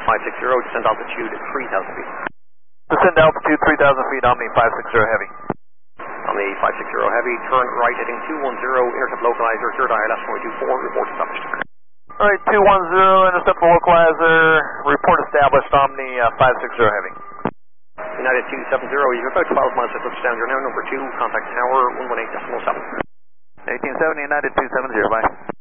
560, descend altitude 3,000 feet. Descend altitude 3,000 feet, Omni 560 Heavy. Omni 560 Heavy, turn right heading 210, intercept localizer, third ILS 424, report established. Alright, 210, intercept localizer, report established, Omni 560 Heavy. United 270, you're about 12 miles to touchdown, you're now number 2, contact tower 118.7. 1870, United 270, bye.